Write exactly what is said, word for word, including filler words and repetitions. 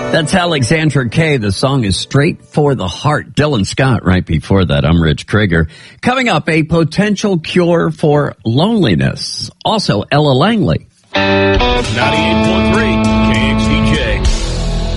That's Alexandra Kay. The song is Straight for the Heart. Dylan Scott right before that. I'm Rich Krieger. Coming up, a potential cure for loneliness. Also, Ella Langley. ninety-eight point three